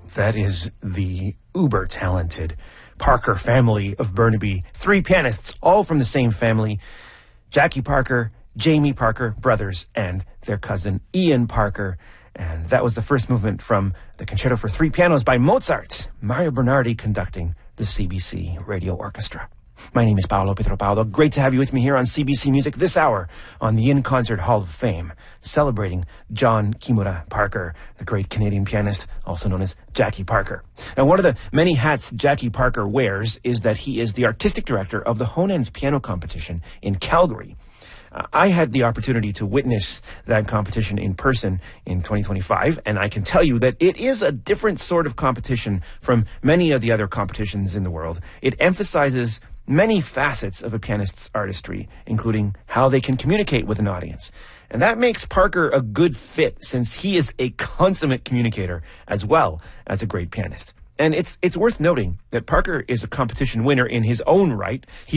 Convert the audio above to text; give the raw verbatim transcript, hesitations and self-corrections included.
That is the uber-talented Parker family of Burnaby. Three pianists, all from the same family. Jackie Parker, Jamie Parker, brothers, and their cousin Ian Parker. And that was the first movement from the Concerto for Three Pianos by Mozart. Mario Bernardi conducting the C B C Radio Orchestra. My name is Paolo Pietropaulo. Great to have you with me here on C B C Music this hour on the In Concert Hall of Fame, celebrating John Kimura Parker, the great Canadian pianist, also known as Jackie Parker. Now, one of the many hats Jackie Parker wears is that he is the artistic director of the Honens Piano Competition in Calgary. Uh, I had the opportunity to witness that competition in person in twenty twenty-five, and I can tell you that it is a different sort of competition from many of the other competitions in the world. It emphasizes many facets of a pianist's artistry, including how they can communicate with an audience. And that makes Parker a good fit, since he is a consummate communicator as well as a great pianist. And it's it's worth noting that Parker is a competition winner in his own right. He